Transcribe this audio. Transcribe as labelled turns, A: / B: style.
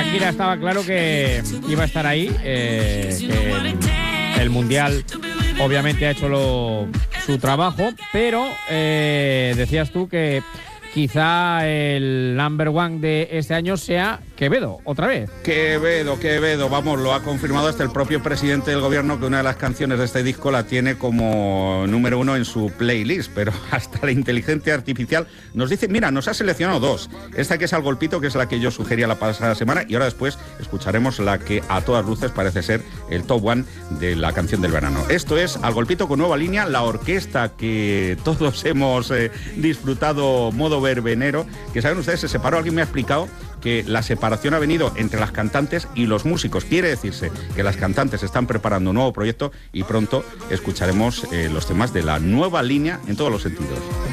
A: Shakira estaba claro que iba a estar ahí, que el Mundial obviamente ha hecho su trabajo, pero decías tú que quizá el number one de este año sea Quevedo, otra vez.
B: Quevedo, vamos, lo ha confirmado hasta el propio presidente del gobierno, que una de las canciones de este disco la tiene como número 1 en su playlist, pero hasta la inteligencia artificial nos dice, mira, nos ha seleccionado 2. Esta que es Al Golpito, que es la que yo sugería la pasada semana, y ahora después escucharemos la que a todas luces parece ser el top one de la canción del verano. Esto es Al Golpito con nueva línea, la orquesta que todos hemos disfrutado modo verbenero, que saben ustedes, se separó, alguien me ha explicado que la separación ha venido entre las cantantes y los músicos. Quiere decirse que las cantantes están preparando un nuevo proyecto y pronto escucharemos los temas de la nueva línea en todos los sentidos.